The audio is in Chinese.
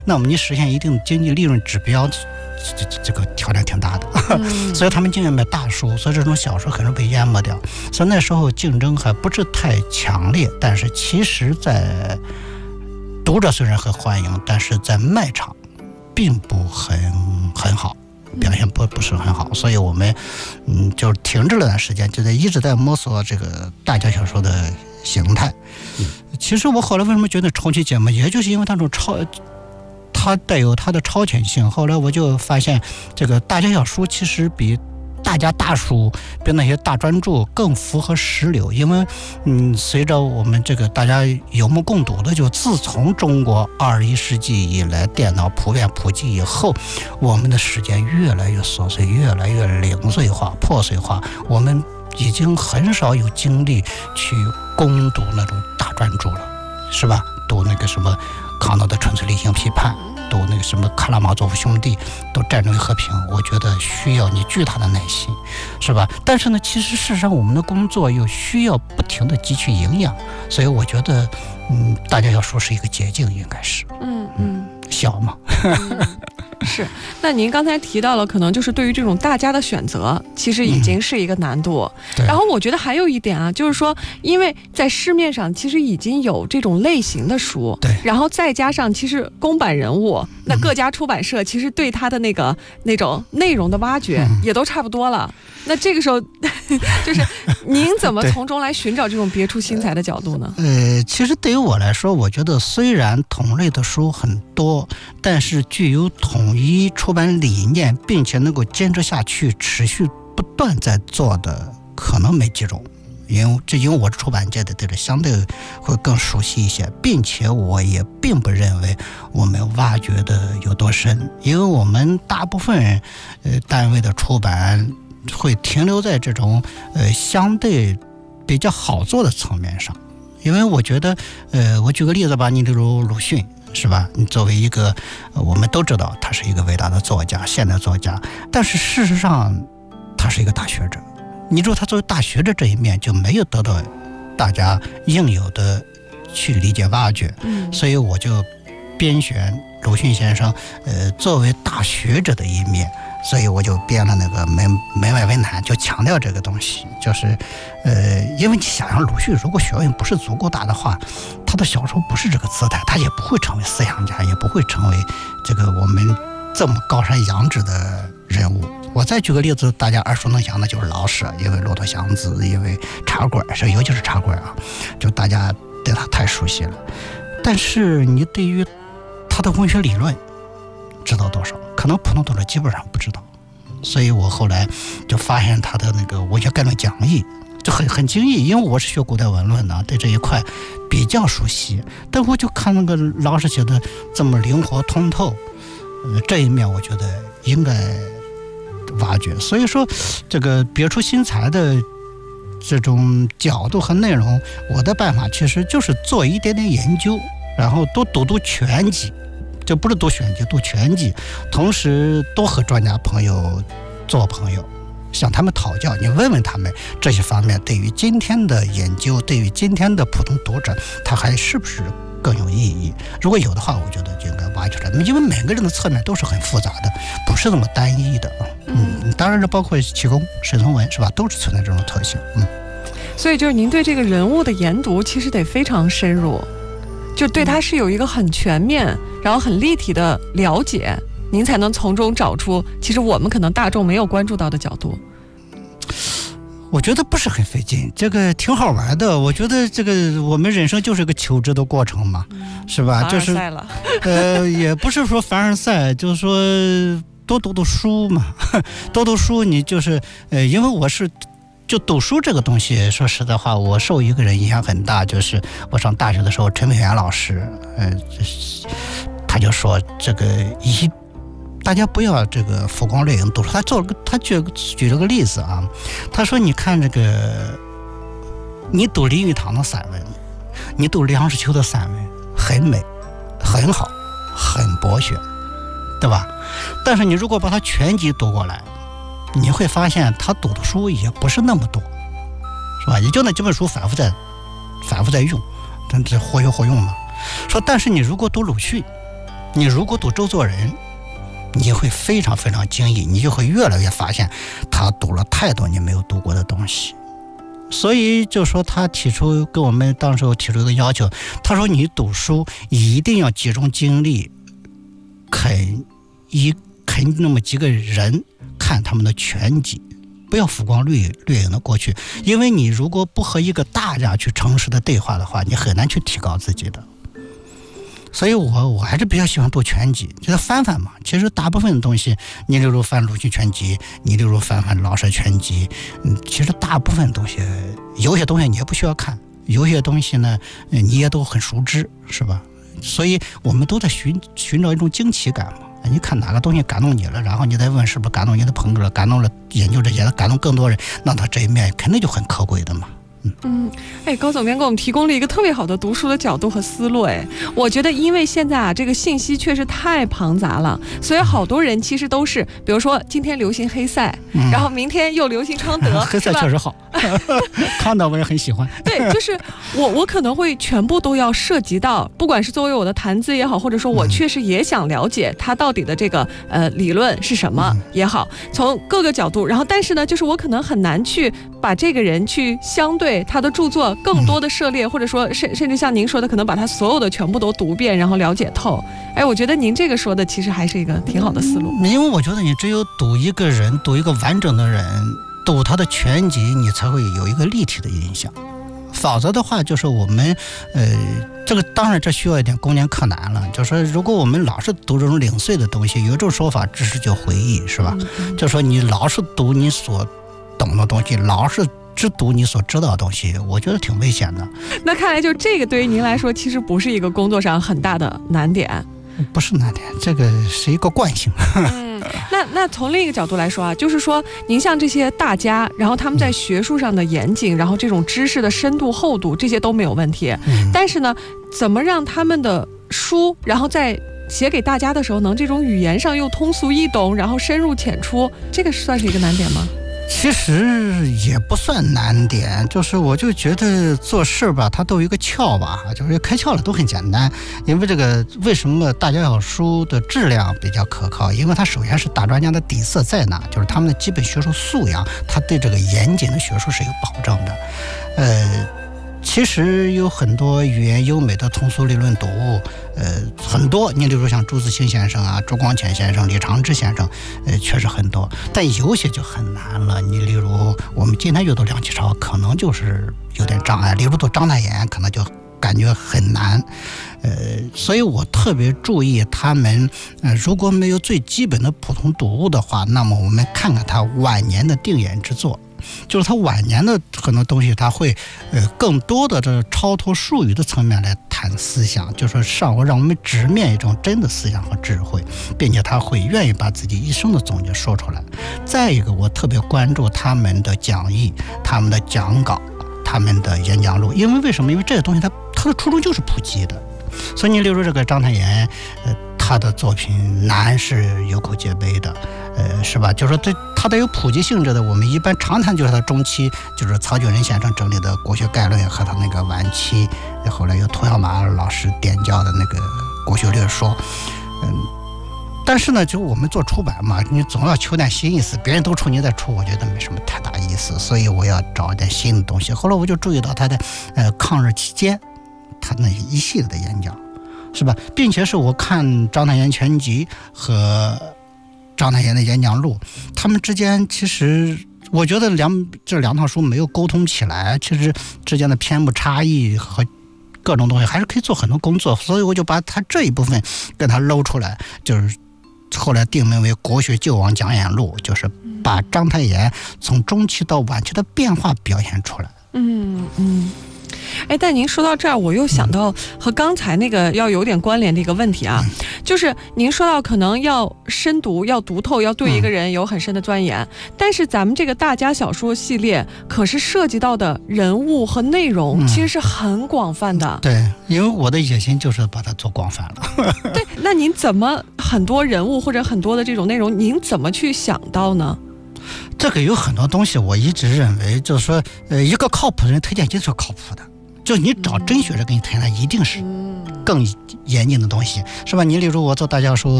那么你实现一定的经济利润指标，这个挑战挺大的。所以他们宁愿买大书，所以这种小说很容易被淹没掉。所以那时候竞争还不是太强烈，但是其实在读者虽然很欢迎，但是在卖场并不很好，表现不是很好。所以我们就是停滞了段时间，就一直在摸索这个大家小说的形态。其实我后来为什么觉得重启节目，也就是因为它带有它的超前性。后来我就发现，这个大家小书其实比大家大书，比那些大专著更符合时流。因为随着我们这个大家有目共睹的，就自从中国21世纪以来电脑普遍普及以后，我们的时间越来越琐碎，越来越零碎化、破碎化。我们已经很少有精力去攻读那种大专著了，是吧？读那个什么康德的纯粹理性批判，读那个什么卡拉马佐夫兄弟，读战争与和平，我觉得需要你巨大的耐心，是吧？但是呢，其实事实上我们的工作又需要不停的汲取营养，所以我觉得大家要说是一个捷径，应该是小嘛。 是，那您刚才提到了，可能就是对于这种大家的选择，其实已经是一个难度。然后我觉得还有一点啊，就是说，因为在市面上其实已经有这种类型的书， 对， 然后再加上其实公版人物，那各家出版社其实对它的那种内容的挖掘也都差不多了。那这个时候，就是您怎么从中来寻找这种别出心裁的角度呢？ 其实对于我来说，我觉得虽然同类的书很多，但是具有统一出版理念，并且能够坚持下去、持续不断在做的，可能没几种。因为我是出版界的，对这相对会更熟悉一些，并且我也并不认为我们挖掘的有多深，因为我们大部分单位的出版会停留在这种相对比较好做的层面上。因为我觉得我举个例子吧，你例如鲁迅，是吧？你作为一个我们都知道他是一个伟大的作家，现代作家，但是事实上他是一个大学者。你说他作为大学者这一面就没有得到大家应有的去理解挖掘，所以我就编选鲁迅先生作为大学者的一面，所以我就编了那个门外为难，就强调这个东西，就是因为你想想鲁迅如果学问不是足够大的话，他的小说不是这个姿态，他也不会成为思想家，也不会成为这个我们这么高山仰止的人物。我再举个例子，大家耳熟能详的就是老舍，因为骆驼祥子，因为茶馆，尤其是茶馆啊，就大家对他太熟悉了。但是你对于他的文学理论知道多少？可能普通读者基本上不知道。所以我后来就发现他的那个文学概论讲义就很惊异，因为我是学古代文论的，对这一块比较熟悉。但我就看那个老舍写的这么灵活通透，这一面我觉得应该挖掘。所以说这个别出心裁的这种角度和内容，我的办法其实就是做一点点研究，然后多读全集，就不是读选集，读全集，同时多和专家朋友做朋友，向他们讨教，你问问他们这些方面对于今天的研究，对于今天的普通读者，他还是不是更有意义？如果有的话，我觉得就应该挖掘出来，因为每个人的侧面都是很复杂的，不是那么单一的。当然这包括启功、沈从文，是吧？都是存在这种特性。 所以就是您对这个人物的研读其实得非常深入，就对他是有一个很全面然后很立体的了解，您才能从中找出其实我们可能大众没有关注到的角度。 我觉得不是很费劲，这个挺好玩的。我觉得这个我们人生就是个求知的过程嘛，是吧？就是也不是说凡尔赛，就是说多读读书嘛，多读书。你就是因为我是就读书这个东西，说实在话，我受一个人影响很大，就是我上大学的时候，陈美元老师，他就说这个大家不要这个浮光掠影读书。他举了个例子啊，他说你看这个，你读林语堂的散文，你读梁实秋的散文，很美，很好，很博学，对吧？但是你如果把他全集读过来，你会发现他读的书也不是那么多，是吧？也就那几本书反复在用，但是活用嘛。说但是你如果读鲁迅， 你如果读周作人，你会非常非常惊异，你就会越来越发现他读了太多你没有读过的东西。所以就说他跟我们当时提出一个要求，他说你读书一定要集中精力啃那么几个人，看他们的全集，不要浮光掠影的过去，因为你如果不和一个大家去诚实的对话的话，你很难去提高自己的。所以我还是比较喜欢读全集，就是翻翻嘛。其实大部分的东西，你例如翻鲁迅全集，你例如翻老舍全集，其实大部分东西，有些东西你也不需要看，有些东西呢，你也都很熟知，是吧？所以我们都在寻找一种惊奇感嘛。你看哪个东西感动你了，然后你再问是不是感动你的朋友了，感动了研究这些，感动更多人，那他这一面肯定就很可贵的嘛。 高总监给我们提供了一个特别好的读书的角度和思路。我觉得因为现在这个信息确实太庞杂了，所以好多人其实都是，比如说今天流行黑塞，然后明天又流行康德， 黑塞确实好，康德我也很喜欢。 对，就是我可能会全部都要涉及到，不管是作为我的谈资也好，或者说我确实也想了解他到底的这个理论是什么也好，从各个角度，然后但是呢，就是我可能很难去把这个人去相对他的著作更多的涉猎，或者说甚至像您说的，可能把他所有的全部都读遍，然后了解透。我觉得您这个说的其实还是一个挺好的思路。 因为我觉得你只有读一个人，读一个完整的人，读他的全集，你才会有一个立体的印象。否则的话，就是我们这个当然这需要一点攻坚克难了。就是说，如果我们老是读这种零碎的东西，有一种说法，知识就回忆，是吧？就说你老是读你所懂的东西，老是只读你所知道的东西，我觉得挺危险的。 那看来就这个对于您来说，其实不是一个工作上很大的难点。 不是难点，这个是一个惯性。 那从另一个角度来说啊，就是说您像这些大家，然后他们在学术上的严谨，然后这种知识的深度厚度，这些都没有问题。但是呢，怎么让他们的书，然后在写给大家的时候，能这种语言上又通俗易懂，然后深入浅出，这个算是一个难点吗？ 其实也不算难点，就是我就觉得做事吧，它都有一个窍吧，就是开窍了都很简单。因为这个为什么大家小书的质量比较可靠？因为它首先是大专家的底色在哪，就是他们的基本学术素养，它对这个严谨的学术是有保证的。其实有很多语言优美的通俗理论读物，很多。你例如像朱自清先生啊、朱光潜先生、李长之先生，确实很多。但有些就很难了。你例如我们今天阅读梁启超，可能就是有点障碍；例如读章太炎，可能就感觉很难。所以我特别注意他们，如果没有最基本的普通读物的话，那么我们看看他晚年的定研之作。就是他晚年的很多东西，他会更多的这超脱术语的层面来谈思想，就是说让我们直面一种真的思想和智慧，并且他会愿意把自己一生的总结说出来。再一个，我特别关注他们的讲义、他们的讲稿、他们的演讲录，因为什么？因为这些东西它的初衷就是普及的。所以你例如这个章太炎，他的作品难是有口皆碑的，是吧？就是说他带有普及性质的，我们一般常谈就是他中期，就是曹举人先生整理的《国学概论》和他那个晚期，后来由涂耀马老师点教的那个《国学略说》。但是呢，就我们做出版嘛，你总要求点新意思，别人都出你再出，我觉得没什么太大意思，所以我要找一点新的东西。后来我就注意到他的抗日期间他那一系列的演讲，是吧？并且是我看章太炎全集和章太炎的演讲录，他们之间其实我觉得这两套书没有沟通起来，其实之间的篇目差异和各种东西还是可以做很多工作，所以我就把他这一部分跟他搂出来，就是后来定名为《国学救亡讲演录》，就是把章太炎从中期到晚期的变化表现出来。 但您说到这儿，我又想到和刚才那个要有点关联的一个问题啊，就是您说到可能要深读、要读透、要对一个人有很深的钻研，但是咱们这个大家小说系列可是涉及到的人物和内容其实是很广泛的。 对，因为我的野心就是把它做广泛了。 对，那您怎么很多人物或者很多的这种内容，您怎么去想到呢？ 这个有很多东西，我一直认为就是说，一个靠谱的人推荐就是靠谱的。就你找真学者给你推荐，一定是更严谨的东西，是吧？你例如我做大教书